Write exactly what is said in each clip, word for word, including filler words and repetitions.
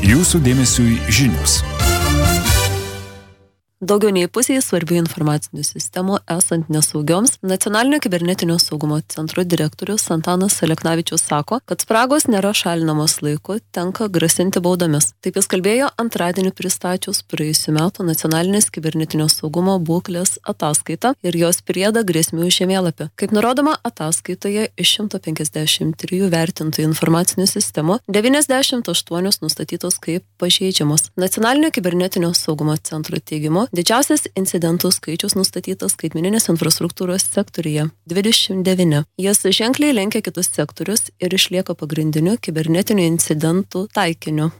Jūsų dėmesiui žinios. Daugiau nei pusėje svarbių informacinių sistemų esant nesaugioms, Nacionalinio kibernetinio saugumo centro direktorius Antanas Aleknavičius sako, kad spragos nėra šalinamos laiku, tenka grasinti baudomis. Taip jis kalbėjo antradienį pristačius praėjusių metų Nacionalinės kibernetinio saugumo būklės ataskaitą ir jos priedą grėsmių žemėlapį. Kaip nurodoma ataskaitoje, iš šimto penkiasdešimt trijų vertintų informacinių sistemų devyniasdešimt aštuonios nustatytos kaip pažeidžiamos. Nacionalinio kibernetinio saugumo centro teigimu, didžiausias incidentų skaičius nustatytas skaitmeninės infrastruktūros sektoriuje – dvidešimt devyni. Jis ženkliai lenkia kitus sektorius ir išlieka pagrindiniu kibernetinių incidentų taikiniu.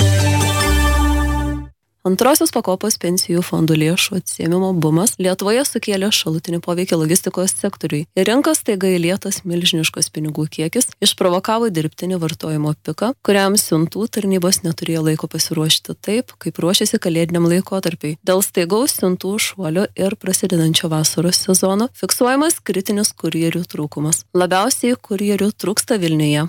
Antrosios pakopos pensijų fondų lėšų atsiėmimo bumas Lietuvoje sukėlė šalutinį poveikį logistikos sektoriui. Ir rinkas staiga įlietas milžiniškos pinigų kiekis išprovokavo dirbtinį vartojimo piką, kuriam siuntų tarnybos neturėjo laiko pasiruošti taip, kaip ruošėsi kalėdiniam laikotarpiui. Dėl staigaus siuntų šuolio ir prasidedančio vasaros sezono fiksuojamas kritinis kurjerių trūkumas. Labiausiai kurjerių trūksta Vilniuje.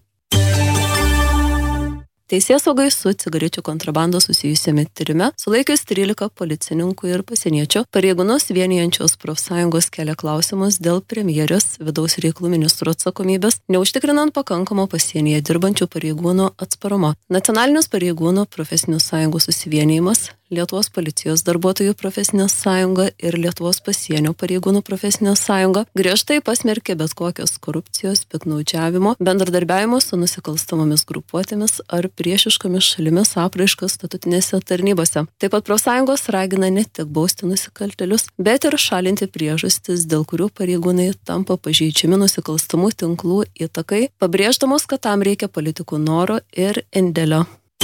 Teisėsaugai su cigarečių kontrabanda susijusiame tyrime sulaikius trylika policininkų ir pasieniečių, pareigūnus vienijančios profsąjungos kelia klausimus dėl premjerės vidaus reikalų ministro atsakomybės, neužtikrinant pakankamo pasienyje dirbančių pareigūnų atsparumo. Nacionalinis pareigūnų profesinių sąjungų susivienijimas, Lietuvos policijos darbuotojų profesinė sąjunga ir Lietuvos pasienio pareigūnų profesinė sąjunga griežtai pasmerkė bet kokios korupcijos, piktnaudžiavimo, bendradarbiavimo su nusikalstamomis grupuotėmis ar priešiškomis šalimis apraiškas statutinėse tarnybose. Taip pat profsąjungos ragina ne tik bausti nusikaltėlius, bet ir šalinti priežastis, dėl kurių pareigūnai tampa pažeidžiami nusikalstamų tinklų įtakai, pabrėždamos, kad tam reikia politikų noro ir indėlio.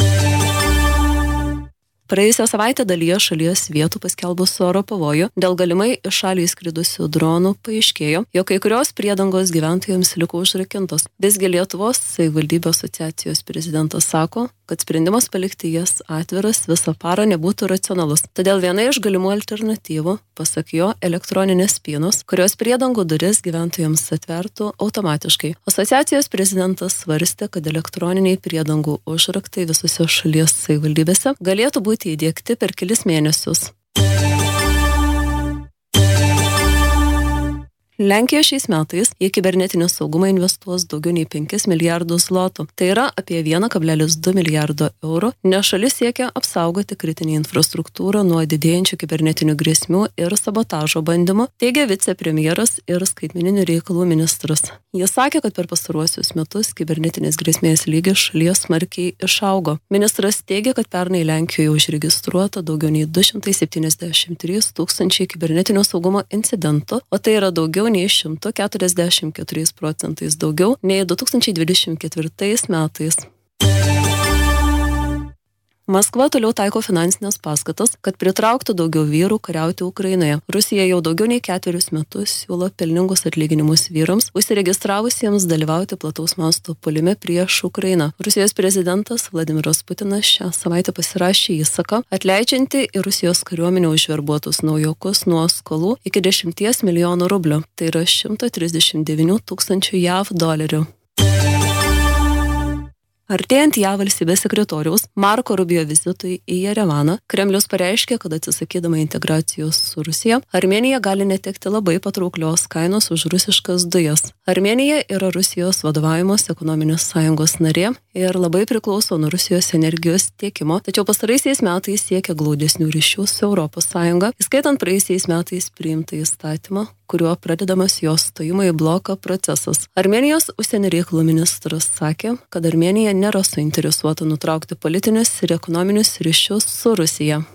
Praėjusią savaitę dalyje šalies vietų paskelbus oro pavojų dėl galimai iš šalį įskridusių dronų paaiškėjo, jog kai kurios priedangos gyventojams liko užrakintos. Visgi Lietuvos savivaldybių asociacijos prezidentas sako, kad sprendimas palikti jas atviras visą parą nebūtų racionalus. Todėl viena iš galimų alternatyvų, pasak jo, elektroninės spynos, kurios priedangų duris gyventojams atvertų automatiškai. Asociacijos prezidentas svarstė, kad elektroniniai priedangų užraktai visose šalies savivaldybėse galėtų būti įdiegti per kelis mėnesius. Lenkija šiais metais į kibernetinį saugumą investuos daugiau nei penkis milijardus zlotų. Tai yra apie vienas kablelis du milijardo eurų, nes šalis siekia apsaugoti kritinį infrastruktūrą nuo didėjančių kibernetinių grėsmių ir sabotažo bandymų, teigia vicepremjeras ir skaitmeninių reikalų ministras. Jis sakė, kad per pastaruosius metus kibernetinės grėsmės lygis šalies smarkiai išaugo. Ministras teigia, kad pernai Lenkijoje užregistruota daugiau nei du šimtai septyniasdešimt trys tūkstančiai kibernetinio saugumo incidentų, o tai yra daugiau nei šimtas keturiasdešimt keturiais procentais daugiau nei du tūkstančiai dvidešimt ketvirtais metais. Maskva toliau taiko finansinės paskatas, kad pritrauktų daugiau vyrų kariauti Ukrainoje. Rusija jau daugiau nei ketverius metus siūlo pelningus atlyginimus vyrams, užsiregistravusiems dalyvauti plataus masto puolime prieš Ukrainą. Rusijos prezidentas Vladimiras Putinas šią savaitę pasirašė įsaką, atleidžiantį į Rusijos kariuomenę užverbuotus naujokus nuo skolų iki dešimties milijonų rublių. Tai yra šimtas trisdešimt devyni tūkstančių jav dolerių. Artėjant jav valstybės sekretoriaus Marko Rubio vizitui į Jerevaną, Kremlius pareiškė, kad atsisakydama integracijos su Rusija, Armėnija gali netekti labai patrauklios kainos už rusiškas dujas. Armėnija yra Rusijos vadovaujamos ekonominės sąjungos narė ir labai priklauso nuo Rusijos energijos tiekimo, tačiau pastaraisiais metais siekia glaudesnių ryšių su Europos Sąjunga, įskaitant praėjusiais metais priimtą įstatymą, kuriuo pradedamas jos stojimo į bloką procesas. Armėnijos užsienio reikalų ministras sakė, kad Armėnija nėra suinteresuota nutraukti politinius ir ekonominius ryšius su Rusija.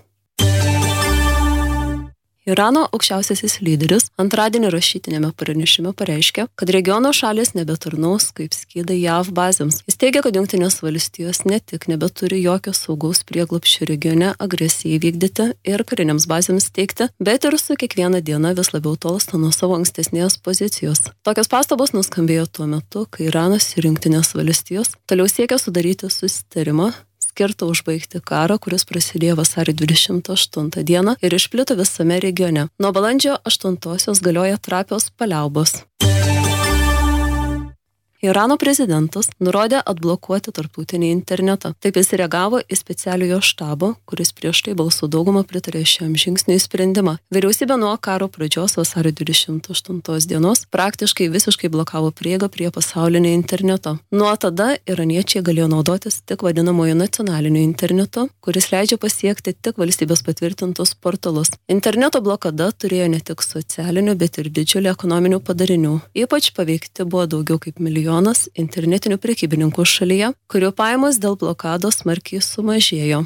Irano aukščiausiasis lyderis antradienį rašytinėme pranešime pareiškė, kad regiono šalys nebetarnaus kaip skydai jav bazėms. Jis teigia, kad Jungtinės valstijos ne tik nebeturi jokio saugaus prieglobsčio regione agresijai vykdyti ir kariniams bazėms teikti, bet ir su kiekviena diena vis labiau tolsta nuo savo ankstesnės pozicijos. Tokios pastabos nuskambėjo tuo metu, kai Iranas ir Jungtinės valstijos toliau siekia sudaryti susitarimą skirta užbaigti karą, kuris prasidėjo vasario dvidešimt aštuntą dieną ir išplito visame regione. Nuo balandžio aštuntosios galioja trapios paliaubos. Irano prezidentas nurodė atblokuoti tarptautinį internetą. Taip jis reagavo į specialiojo štabo, kuris prieš tai balsų daugumą pritarė šiam žingsniui sprendimą. Vyriausybė nuo karo pradžios vasario dvidešimt aštuntos dienos praktiškai visiškai blokavo prieigą prie pasaulinio interneto. Nuo tada iraniečiai galėjo naudotis tik vadinamojo nacionaliniu internetu, kuris leidžia pasiekti tik valstybės patvirtintus portalus. Interneto blokada turėjo ne tik socialinių, bet ir didžiulį ekonominių padarinių. Ypač paveikti buvo daugiau kaip milijonas internetinių prekybininkų šalyje, kurių pajamos dėl blokados smarkiai sumažėjo.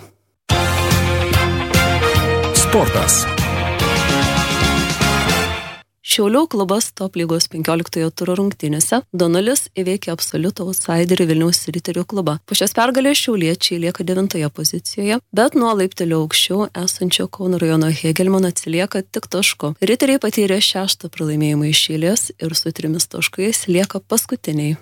Sportas. Šiaulių klubas top lygos penkioliktojo turo rungtynėse du nulis įveikė absoliutų outsiderį Vilniaus Riterių klubą. Po šios pergalės šiauliečiai lieka devintoje pozicijoje, bet nuo laiptelio aukščiau esančio Kauno rajono Hegelmano atsilieka tik tašku. Riteriai patyrė šeštą pralaimėjimą iš eilės ir su trimis taškais lieka paskutiniai.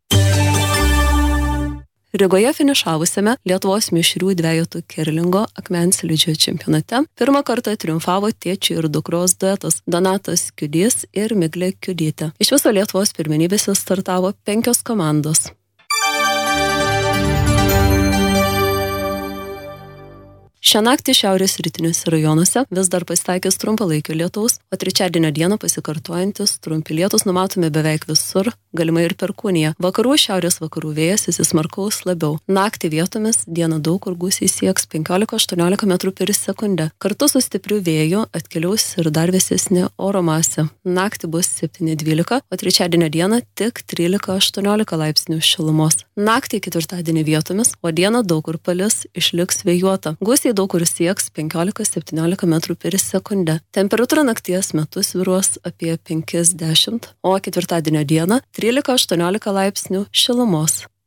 Rygoje finišavusiame Lietuvos mišrių dvejetų kerlingo akmenslydžio čempionate pirmą kartą triumfavo tėčio ir dukros duetas Donatas Kiudys ir Miglė Kiudytė. Iš viso Lietuvos pirmenybėse startavo penkios komandos. Šią naktį šiaurės rytiniuose rajonuose vis dar pasitaikys trumpalaikio lietaus, o trečiadienio dieną pasikartojantis trumpi lietus numatomi beveik visur, galimai ir perkūnija. Vakarų šiaurės vakarų vėjas įsismarkaus labiau. Naktį vietomis dieną daug kur gūsiai sieks penkiolika aštuoniolika metrų per sekundę. Kartu su stipriu vėju atkeliaus ir dar vėsesnė oro masė. Naktį bus septyni dvylika, o trečiadienio dieną tik trylika aštuoniolika laipsnių šilumos. Naktį ketvirtadienį vietomis, o dieną daug kur palis, išliks vėjuota. Gūsiai daug kur sieks penkiolika septyniolika metrų per sekundę. Temperatūra nakties metu svyruos apie penki dešimt, o ketvirtadienio dieną trylika aštuoniolika laipsnių šilumos.